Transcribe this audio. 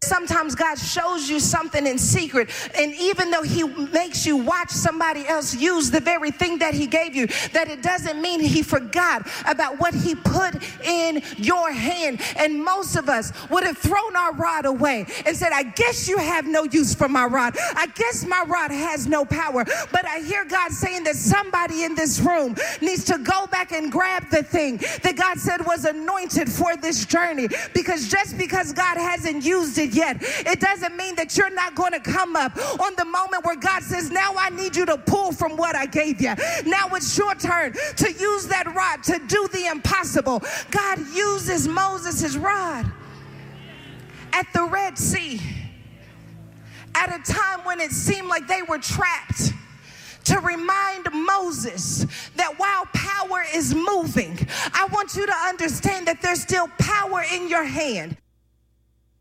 Sometimes God shows you something in secret, and even though he makes you watch somebody else use the very thing that he gave you, that it doesn't mean he forgot about what he put in your hand. And most of us would have thrown our rod away and said, I guess you have no use for my rod. I guess my rod has no power. But I hear God saying that somebody in this room needs to go back and grab the thing that God said was anointed for this journey, because just because God hasn't used it yet, it doesn't mean that you're not going to come up on the moment where God says, now I need you to pull from what I gave you. Now it's your turn to use that rod to do the impossible. God uses Moses' rod at the Red Sea at a time when it seemed like they were trapped, to remind Moses that while power is moving, I want you to understand that there's still power in your hand.